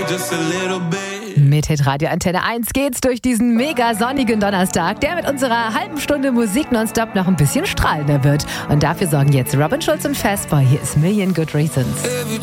just a little bit. Mit Hitradio Antenne 1 geht's durch diesen mega sonnigen Donnerstag, der mit unserer halben Stunde Musik nonstop noch ein bisschen strahlender wird. Und dafür sorgen jetzt Robin Schulz und Fastboy. Hier ist Million Good Reasons. Every